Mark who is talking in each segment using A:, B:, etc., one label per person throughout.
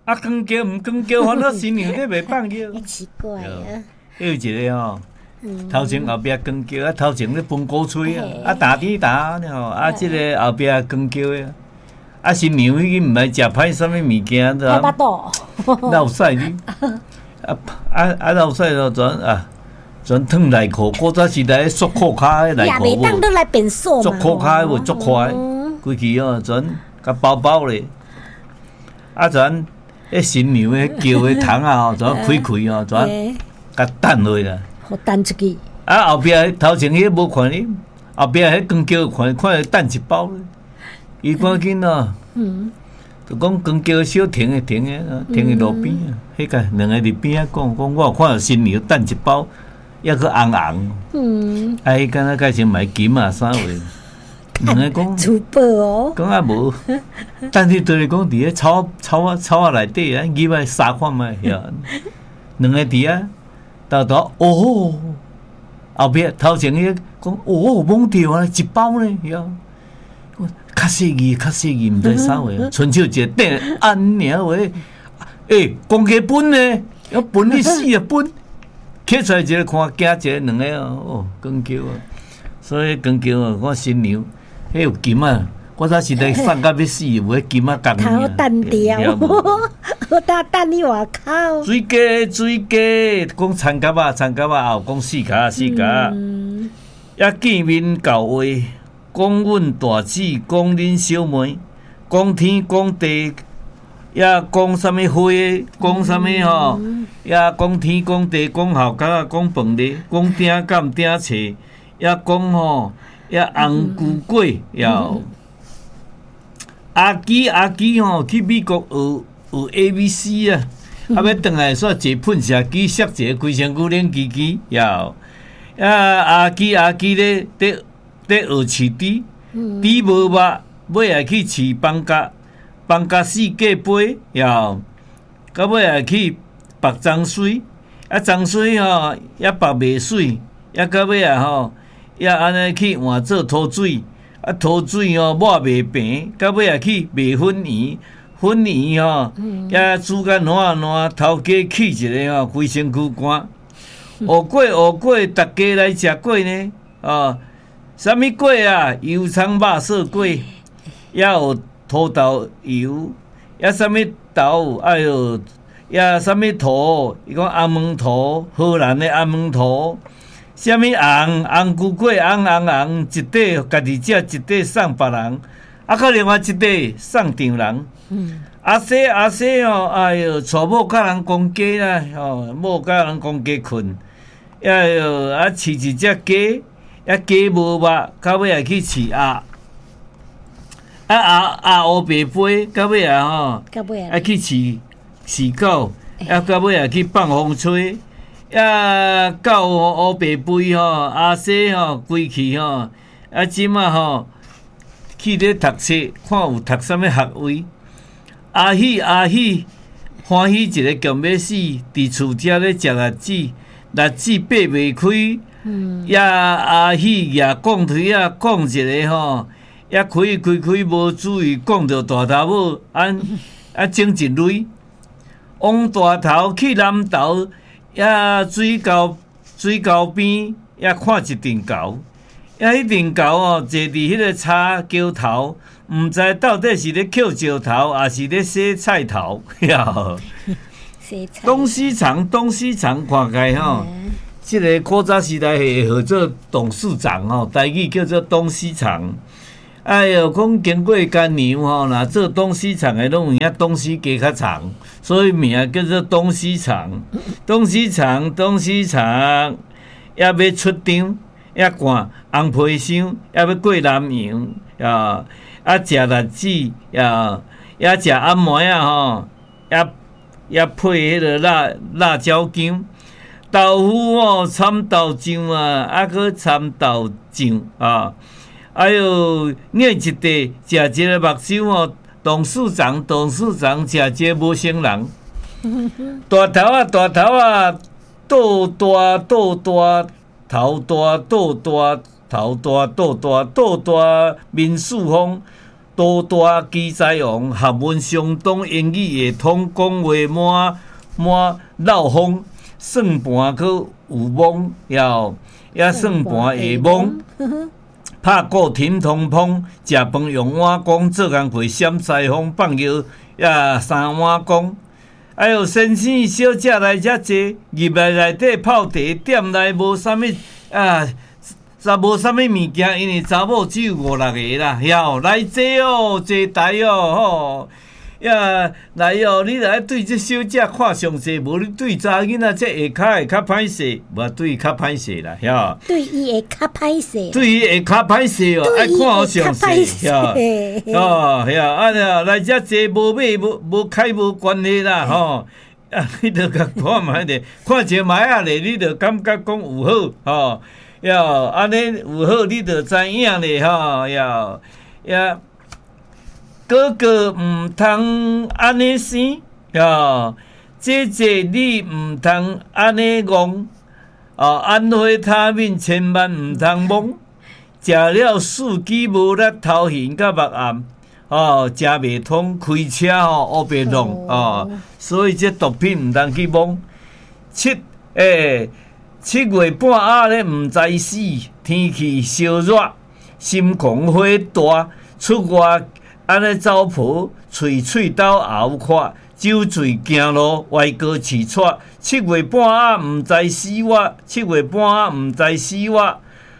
A: 啊，光叫唔光叫，反正新娘你袂放叫。
B: 奇怪啊！
A: 有一个吼，头前后壁光叫，啊头前咧分鼓吹啊，啊打滴打吼，啊即个后壁光叫的，啊新娘已经毋爱食歹啥物物件，
B: 拍巴肚，
A: 老屎哩，老屎就全烫内裤，古早时代缩裤骹的内裤
B: 袂当都来变数嘛，
A: 缩裤骹无足快，规气哦全甲包包咧，啊全迄新娘迄叫的窗啊吼，全开开哦，全甲等落啦，
B: 好等一支。
A: 啊后壁头前迄无看哩，后壁迄光叫看等一包咧，伊赶紧哦。就讲光桥小停伫路边啊，迄个两个伫边啊讲，我有看到新娘等一包，抑佫红红，啊，迄敢若改成买金啊啥话，两个讲
B: 珠宝哦，
A: 讲啊无，但是就是讲伫咧草啊内底啊，入来沙看卖呀，两个伫啊，豆哦，后壁头前迄讲哦，懵着啊，一包呢呀。较细字，毋知啥话。春秋一个顶安娘话，公家分呢，要分你死啊分，摕出来一个看，惊一个两个哦，光桥啊，所以光桥啊，我新娘，迄有金啊，我早时代送到要死，有迄金啊共
B: 头等掉，我等你外口。
A: 水鸡，讲参甲啊，后讲四甲，也见面到位。讲阮大姊，讲恁小妹，讲天讲地，也讲啥物花，讲啥物吼，也讲天讲地，讲后角啊，讲饭粒，讲顶干顶册，也讲吼，也红菇粿，也阿基吼去美国学 ABC 啊，啊要转来煞坐喷射机，摔一个规身躯冷叽叽，阿基咧。咧学饲猪，猪无肉，尾来去饲放甲四架飞，到尾来去拔脏水，脏水吼也拔袂水，到尾啊吼也安尼去换做土水，土水吼抹袂平，到尾来去卖粉圆吼也煮甲烂，头家起一个吼规身躯干，学过，大家来食过呢，啥物粿啊？油葱肉色粿，也有土豆油，也啥物豆，哎哟，也啥物土？伊讲红毛土，荷兰的红毛土，啥物红菇粿，红，一块家己食，一块送别人，啊，另外一块送丈人。阿西哦，哎哟，娶某甲人公家啦，某甲人公家困，哎哟，饲一只鸡。鸡无肉，到尾来去饲鸭，黑白飞，到尾啊去饲狗，到尾来去放风吹，狗黑白飞阿西规气即马去咧读册，看有读啥物学位，阿喜欢喜一个强要死，伫厝遮咧食栗子爬袂开。也阿喜也讲推啊，讲一个也开无注意，讲着大头母整一类，往大头去南投，也水沟边也看一阵猴，也迄阵猴坐伫迄个叉桥头，毋知到底是咧捡石头，还是咧洗菜头呀？东西长看起来即个古早时代会号做董事长台语叫做东西长。哎哟，讲经过干娘若做东西长的拢有影东西加较长，所以名叫做东西长。东西长也要出场，也赶红皮箱，也要过南洋食栗子也食暗糜也配迄个辣椒姜。豆腐掺豆浆佫掺豆酱哎哟，念一块食一个目睭董事长食一个无生人，大头啊，肚大，头大，肚大，面四方， 多大记载王，学问相当，英语会通，讲话满漏风，算盘佫有懵，也算盘会懵。拍鼓听通风，食饭用碗公，做工课闪西风，放尿也三碗公。哎呦，先生小姐来遮坐，入来内底泡茶，店内无啥物无啥物物件，因为查某只有5、6个啦，哟，来坐哦，坐台哦，吼。来哦！你来对这小姐看详细，无你对查囡仔这下骹会较歹势，无对较歹势啦，晓？
B: 对伊会较歹势，
A: 对伊会较歹势哦，爱看好详细，晓？哦，晓来遮坐无买无开无关系啦，吼！你着甲看卖咧，看一卖啊咧，你着感觉讲有好，吼，安尼有好，你着知影咧，吼，哥哥毋通安尼生，姐姐你毋通安尼戆，安花他面千万毋通懵，食了四季无力头晕甲目暗，食袂通开车乌白弄，所以这毒品毋通去摸。7月半暗咧毋知死，天气烧热，心狂火大，出外。安尼走婆，喙斗后看，酒醉行路，歪哥饲喘。7月半仔毋知死活，7月半仔毋知死活。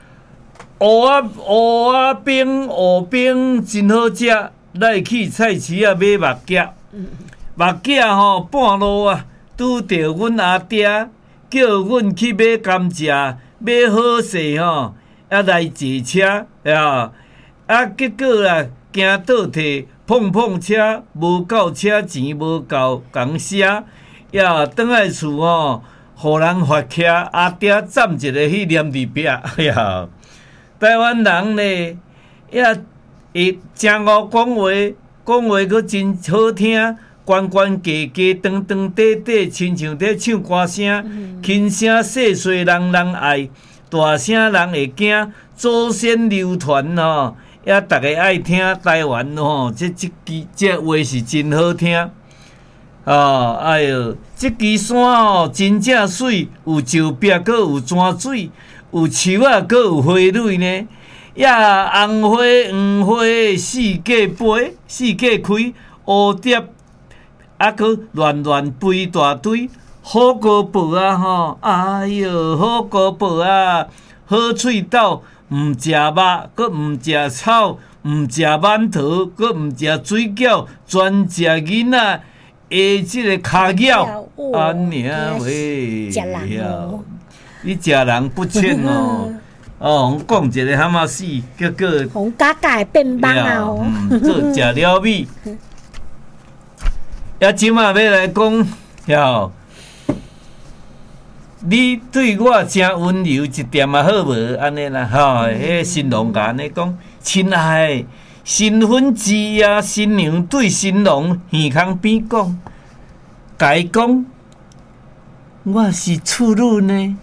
A: 蚵饼真好食，来去菜市啊买目夹。目夹吼半路啊，拄着阮阿爹，叫阮去买甘蔗，买好势吼，来坐车结果啊。惊倒退，碰车，无够车钱，无够工写，转来厝吼，互人发徛，阿爹站一个去念伫壁，台湾人咧，会正误讲话佫真好听，关家，长短，亲像在唱歌声，轻声细碎，人爱，大声人会惊，祖先流传吼。逐个爱听台湾吼，这话是真好听。哎哟，这支山吼真正水，有石壁，佫有泉水，有树啊，佫有花蕊呢。红花、黄花，四界飞，四界开，蝴蝶佫乱飞大堆。好高报啊吼，哎哟，好高报啊，好喙斗。毋食肉，佫毋食草，毋食馒头，佫毋食水饺，专食囡仔的即个骹脚，安尼喂，你食人不忝哦。我讲一个蛤蟆死，结果
B: 红嘎嘎变茫啊哦，
A: 做食了米。即马要来讲，你对我真温柔，一点也好无？安尼啦，迄新郎甲安尼讲，亲爱的新婚之夜，新娘对新郎耳孔边讲，甲伊讲，我是处女呢。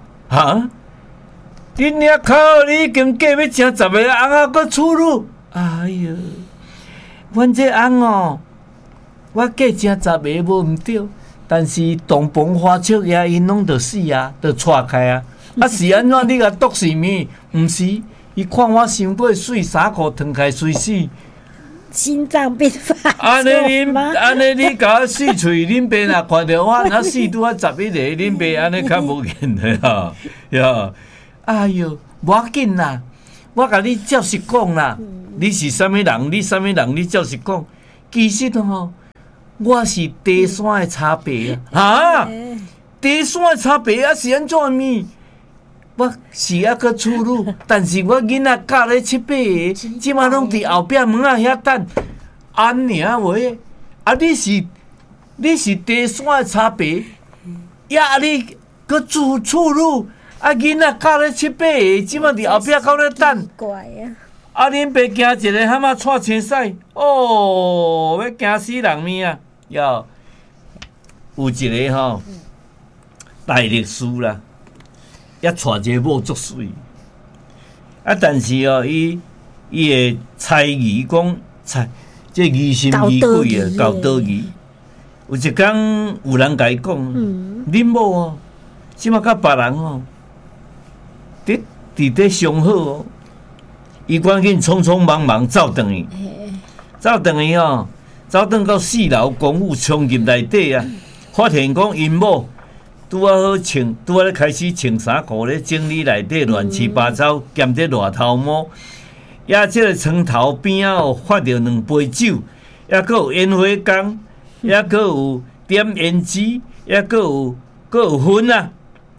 A: 你娘靠！你已经嫁要成10个翁啊，搁处女？哎哟，阮这翁哦，我嫁成10个无毋对。但是东风花烛夜，因拢着死啊，着错开啊！是安怎？你甲毒是物？毋是，伊看我伤过水，衫裤脱开水死。
B: 心脏病发
A: 安尼你甲我死喙，恁爸若看到我，若死拄啊11个，恁爸安尼较无瘾的哎哟，无要紧啦，我甲你照实讲啦。你是啥物人？你啥物人？你照实讲。其实吼。我是低山的差别低山的差别是安怎物？我是搁处女，但是我囡仔教咧7、8个，即马拢伫后壁门仔遐等，安尔喂。你是低山的差别，你搁处女，囡仔教咧7、8个，即马伫后壁到咧等。
B: 怪啊！
A: 恁爸惊一个蛤蟆带青屎，要惊死人命啊！有一个吼大律师啦，也娶一个某足水，但是伊的猜疑讲， 这疑心疑鬼啊，搞多疑。有一天有人甲伊讲，恁某哦，即马甲别人哦，伫咧上好哦，伊赶紧匆匆忙忙走转去，走转到4楼公寓冲入内底啊，发现讲因某拄啊咧开始穿衫裤咧整理内底乱七八糟，兼得热头毛。也即个床头边啊，发着2杯酒，也佫有烟火缸，也佫有点胭脂，也佫有烟啊。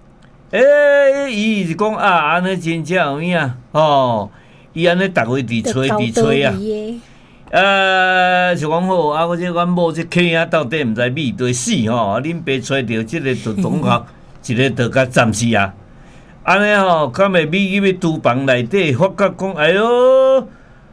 A: 伊是讲啊，安尼真正有影哦。伊安尼逐个伫吹啊。就讲好啊，我阮某这客仔到底毋知米对死吼，恁爸吹着即个就同学，一个就甲暂时啊。安尼吼，敢会米入去厨房内底，发觉讲，哎哟，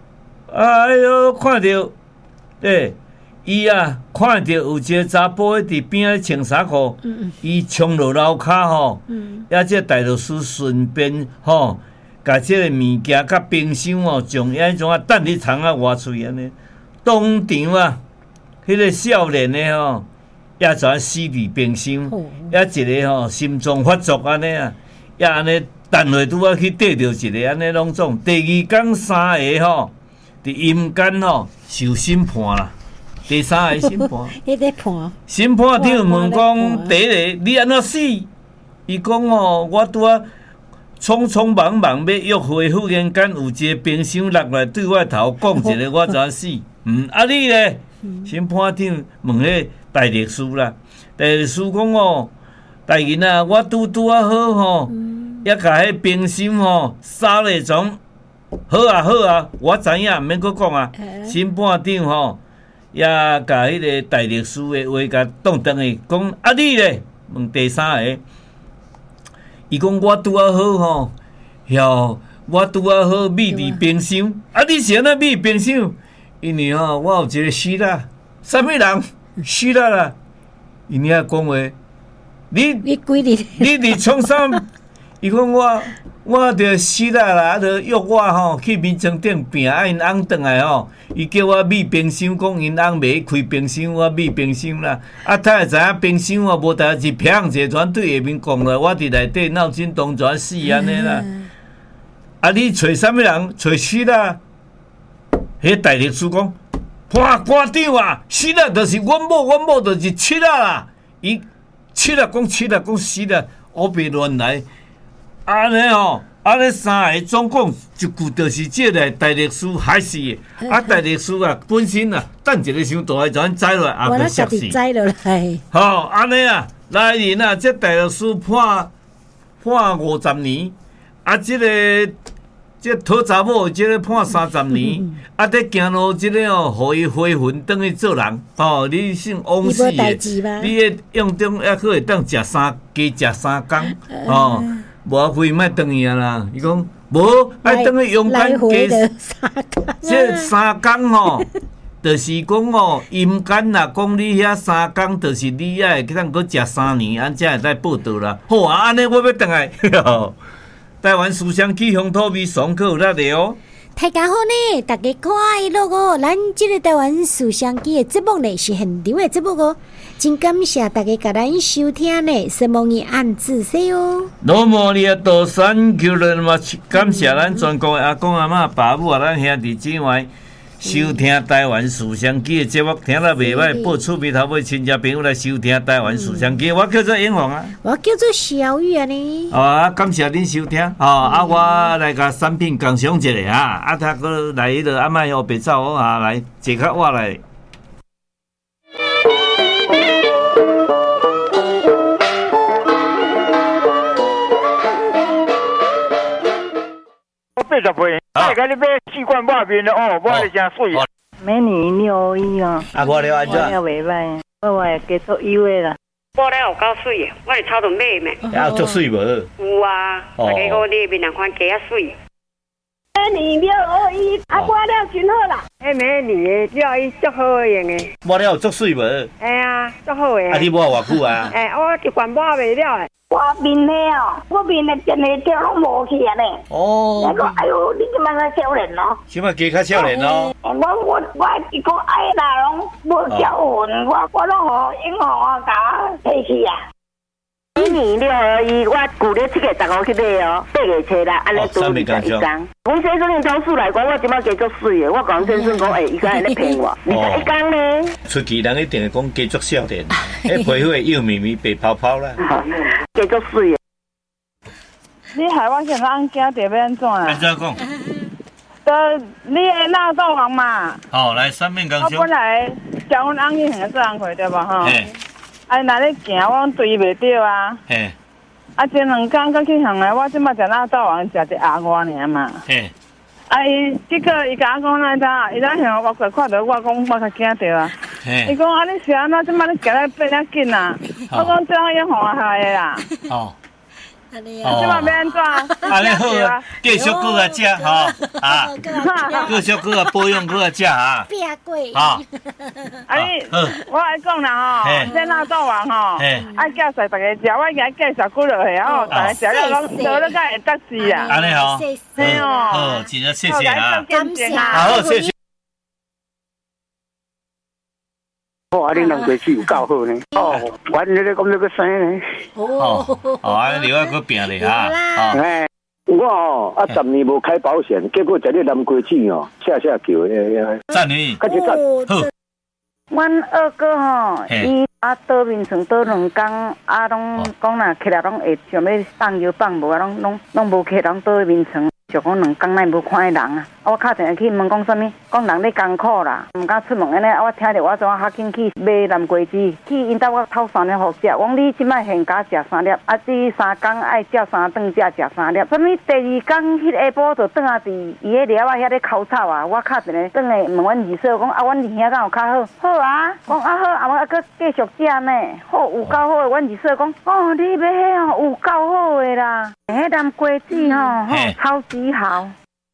A: 看到，伊啊，看到有一个查甫伫边仔穿衫裤，伊冲落楼骹吼，也即大律师顺便吼，甲即个物件甲冰箱哦，从迄种等伫窗仔外出安尼，当场啊，迄个少年的吼，也全死伫冰箱，也一个吼心脏发作安尼啊。也安尼，等下拄啊去缀着一个安尼拢总。第2天3个吼，伫阴间吼受审判啦。第3个审判。
B: 迄个判。
A: 审判长问讲，第一个你安怎死？伊讲吼，我拄啊匆匆忙忙要约会，忽然间有一个冰箱落来对我头讲一个，我怎死？啊你咧？审判长问迄大律师啦，大律师讲哦。大人啊，我拄啊好吼，也甲迄冰箱吼杀咧种，好啊，我知影，毋免阁讲啊。审判长吼也甲迄个大律师的话甲挡转去，讲啊你咧？问第3个，伊讲我拄啊好吼，我拄啊好秘伫冰箱，啊你是安怎秘冰箱？因为吼我有一个死啦，啥物人死啦？因遐讲话。你伫创啥？伊讲我着死啦，着约我吼去民政顶拼，因翁转来吼，伊叫我秘冰箱，讲因翁袂开冰箱，我秘冰箱啦。他会知影冰箱哦无代志，砰一个转对下面讲啦，我伫内底闹震动全死安尼啦。你找啥物人？找死啦！迄大律师讲，判官长啊，死啦，就是阮某就是死啦，伊。讲死啦，胡白乱来，安尼吼，安尼3个总共一句，就是这个大律师害死的。大律师啊，本身啊，等一个伤大个，就栽落来，也被摔死。
B: 栽落来。
A: 吼，安尼啊，来人啊，这大律师判50年，这讨查某，这个判30年，得行路这个哦，互伊恢魂转去做人。你姓王氏的，你个用中还可会当加食3工。无非莫转去啊啦。伊讲无爱转去阳间加这3工吼，就是讲哦，阴间啦，讲你遐3工，就是你会当搁食3年，安才会来报道啦。好啊，安尼我要转来。台湾思想起乡土味爽口有力的哦！
B: 大家好呢，大家快乐哦！咱这个台湾思想起的节目呢是现场的节目哦，真感谢大家甲咱收听呢，希望你按仔细哦。
A: 罗摩利亚多山求人嘛，感谢咱全国的阿公阿嬷、爸母啊，咱兄弟姊妹。收听台湾思想机的节目，听了袂歹，报厝边头尾亲戚朋友来收听台湾思想机。我叫做英皇啊，
B: 我叫做小雨啊呢。
A: 感谢恁收听。我来甲产品共享一下啊，他搁来迄个阿麦哦，别走哦来坐较我来。
C: 80岁，大家你买4罐抹面的哦，抹得真水。
D: 每年你好伊哦，
A: 我了安怎？
D: 我了袂歹，我会继续以为啦。
E: 抹了有够水的，我是草都买咩？
A: 足水无？
E: 有啊，大家讲你面人看加啊水。
D: 每年了好伊，抹了真好啦。
E: 每年的了伊足好用的。
A: 抹了有足水无？
E: 哎呀，足好的。
A: 你抹偌久啊？
E: 我一罐抹袂了的。
D: 我面的哦，我面的真的跳拢无去啊呢。
A: 哦。
D: 我讲哎呦，你即摆个少年咯。
A: 即摆加较少年咯。
D: 我伊讲哎啦，拢无结婚，我拢互英雄啊，甲我提去啊。今年621，我旧历7月15去买哦，8月初啦，安尼拄21天。阮先生同事来讲，我即摆加足水的，我讲先生讲，伊敢安尼骗我，21天呢？
A: 出去人一定会讲加足少年，迄皮肤幼绵绵、白泡泡啦，
D: 加足水的。
F: 你害我现在按家底要安怎啊？
A: 安怎讲？
F: 你的纳豆王嘛。
A: 好，来三面刚兄。
F: 我本来叫阮翁去行做工课对吧？吼。
A: 嘿。
F: 啊，若咧行，我对袂着啊。
A: 嘿。
F: 啊，前2天刚去行的，我即摆食纳豆王，食一鸭外尔嘛。
A: 嘿。
F: 啊，结果伊甲我讲哪咋？伊咱向我看到我讲我较惊着啊。伊讲啊，你是安怎？即摆你行得变遐紧啊？我讲这样也害害的啦。
A: 哦。
F: 即摆要安怎？
A: 安尼好啊，继续搁来食吼，啊，继续搁来保养搁来食啊。
B: 变贵。
A: 啊。
F: 啊你，我来讲啦吼，这纳豆王吼，爱介绍大家食，我今介绍几落去吼，大家食了拢得了，甲会得志啊。
A: 安尼吼，
F: 嘿哦，
A: 好，真的谢谢啊，
B: 感谢，
A: 好，谢谢。
C: 哇，你两个字有够好呢！哦，原来你讲那个生呢？
A: 哦，安尼另外个病咧哈。
C: 哎，我哦10年无开保险，结果食你南瓜子哦，下叫的。
A: 赞你，
C: 快去赞。
A: 好。
F: 阮二哥吼，伊倒面床倒2天，拢讲若起来拢会想要放药放无啊，拢无起，拢倒面床。就讲2天内无看人啊！我敲电话去问讲啥物，讲人咧艰苦啦，毋敢出门安尼。我听着我怎较紧去买南瓜子，去因兜我偷3粒互食。讲你即摆现价食3粒，啊，第3天爱食3顿，才食3粒。啥物第2天迄下晡就转啊伫伊迄寮仔遐咧抠草啊！我敲电话转来问阮二嫂讲啊，阮二兄敢有较好？好啊，讲啊好，啊我搁继续食呢。好有够好的，阮二嫂讲哦，你买迄吼有够好的啦，迄南瓜子吼超级好。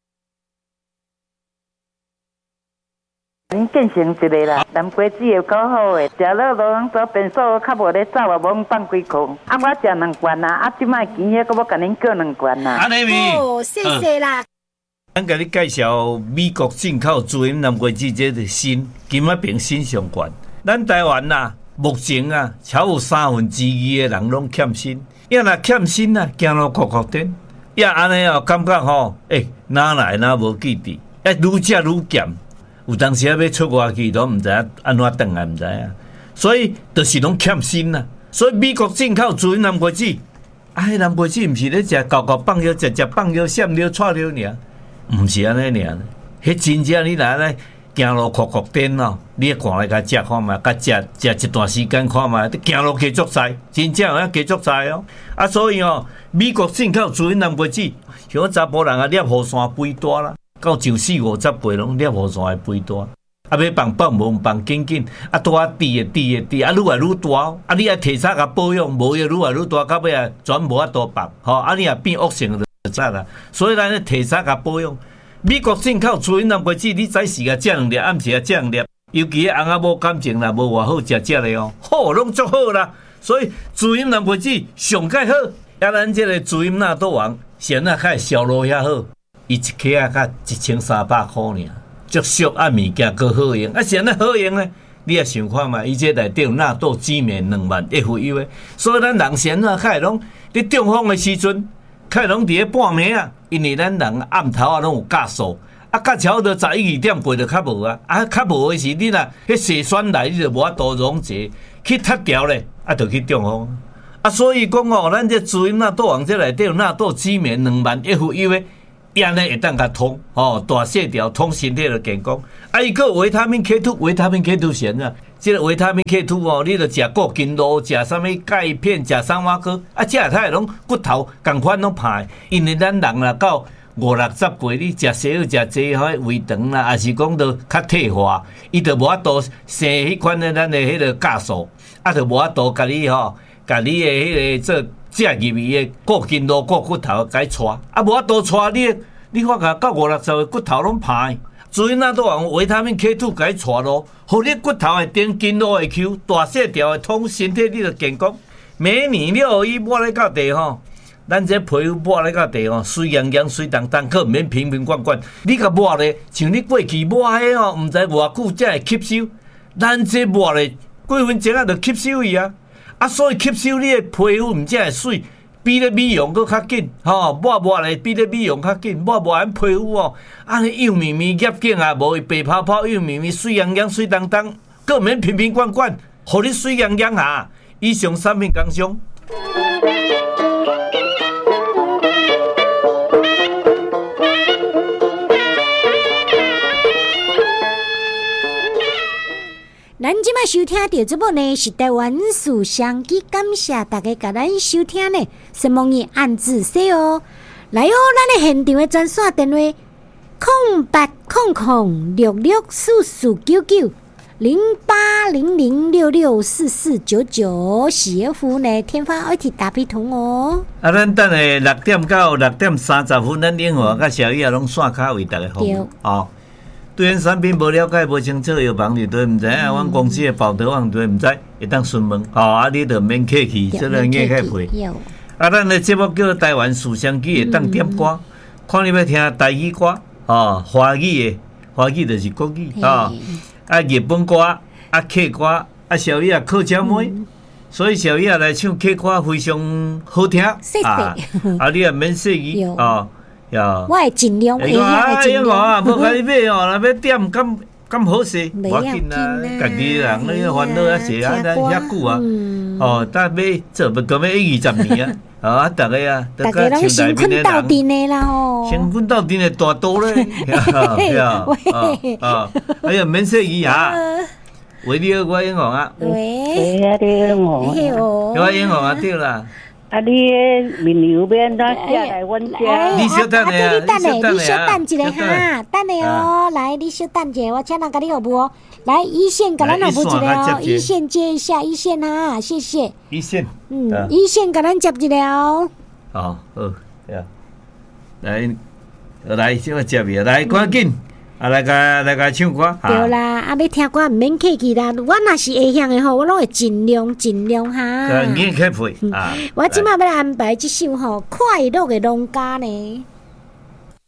F: 恁见成一个啦，南瓜子又够好诶，食了无通做便所，较无咧走啊，无通放几箍。啊，我食2罐啦，啊，即摆钱迄个我甲恁叫2罐啦。
A: 安尼咪？
B: 哦，谢谢啦。
A: 咱甲你介绍美国进口主饮南瓜子，这个新金仔平新上悬。咱台湾呐，目前啊，超有2/3的人拢欠薪，要若欠薪啊，行路哭哭颠，要安尼哦，感觉吼，哪来哪无记伫，愈食愈咸。有当时要出外去，都毋知影安怎转来，毋知影，所以就是拢欠薪啦。所以美国进口主饮南瓜子，迄南瓜子毋是咧食搞搞放药，食放药、闪药、串药尔，毋是安尼尔。迄真正你来咧行路哭哭颠哦，你看来甲食看觅，甲食一段时间看觅，行路加足载，真正有影加足载哦。啊，所以哦，美国进口主饮南瓜子，像我查甫人啊，摄雨伞肥大啦。到上40-50倍拢摄雨伞的肥大，啊要放无放紧紧，啊拄啊滴啊，啊愈来愈大，啊你啊提早甲保养，无愈来愈大，到尾啊全无法度放，吼啊你也变恶性就知啦。所以咱咧提早甲保养。美国进口主饮南瓜子，你早时啊食2粒，暗时啊食2粒，尤其翁仔某感情啦，无偌好食的哦，好拢足好啦。所以主饮南瓜子上介好，啊咱这个主饮纳豆王，先啊较销路遐好。伊一克啊，才1300块尔，足俗啊物件搁好用，啊是安尼好用呢？你也想看嘛？伊这内底有纳豆紫米2万 FU 的，所以咱人先啊，较会拢伫中风的时阵，较会拢伫咧半暝啊，因为咱人暗头啊拢有酵素，啊甲超到11-12点过就较无啊，啊较无的是你若迄细酸来，你就无法度溶解，去脱掉咧，啊就去中风啊。所以讲哦，咱这主饮纳豆王这内底有纳豆紫米2万 FU 的。安尼会当甲通，大细条通身体就健康。啊，伊个维他命 K2， 维他命 K2 神啊！即个维他命 K2 哦，你着食过筋露，食啥物钙片，食三花科，啊，食太拢骨头共款拢歹。因为咱人啦到50-60岁，你食西药食济，迄胃肠啦，还是讲着较退化，伊着无法度生迄款的咱的迄个酵素，啊，着无法度甲你甲你的迄个做。食入伊的过筋络、过骨头，该带啊，无法度带你发觉到50-60岁骨头拢歹，所以那都用维他命 K2 该带咯，互你骨头会顶筋络会 Q， 大细条会通，身体你就健康。 每年621抹咧到地吼，咱这皮肤抹咧到地吼，水洋洋、水当当，可毋免瓶瓶罐罐。你甲抹咧，像你过去抹迄吼，毋知偌久才会吸收。咱这抹咧，几分钟啊，就吸收伊啊。啊，所以吸收你的皮肤毋才会水，比咧美容佫较紧。吼，抹咧比咧美容较紧，抹咱皮肤哦，安尼幼绵绵、叶茎啊，无白泡泡、幼绵绵、水洋洋、水当当，可毋免瓶瓶罐罐，互你水洋洋啊。以上产品工商。
B: 咱即摆收听到节目呢是台湾书香机，感谢大家甲咱收听呢，希望你按字说哦。来哦，咱的现场的专线电话08006644990800664499，喜福呢天发爱提大皮桶哦。
A: 啊，咱等下6点到6点30分，咱英华甲小雨啊拢线卡为大家服务哦。对咱产品无了解、无清楚，药房里对毋知啊，阮公司的保德网对毋知，会当询问哦。啊，你着免客气，这个硬开配。啊，咱的节目叫台湾书香机，会当点歌，看你要听台语歌哦，华语的，华语就是国语哦。啊，日本歌，啊客歌，啊小雨啊客家妹，所以小雨啊来唱客歌非常好听啊。啊，你也免说伊哦。
B: 我会尽量，
A: 会啊，英华啊，无甲你买哦，若要点咁好势，无要紧啊，家己人你烦恼啊，是啊，遐久啊，哦，但要做不过要1-20年啊，啊，大家啊，
B: 大家拢先困到底的啦吼，
A: 先困到底的大多咧，哎呀，免说伊啊，喂你好，我英华啊，
F: 喂，你好，
A: 我英华啊，对啦。
F: 啊！你面油变哪下来阮家？
A: 你小等下，
B: 你小等一下哈，等下哦，来，你小等者，我请人甲你服务哦。来，一线甲咱服务一下哦，一线接一下，一线哈，谢谢。
A: 一线，
B: 一线甲咱接一下哦。
A: 哦，好，来，先我接伊，来，赶紧。啊，来个唱歌，
B: 对啦，啊，要听歌唔免客气啦。我若是会晓的吼，我拢会尽量哈。
A: 免客气啊！
B: 我即摆要来安排这首吼快乐的农家呢。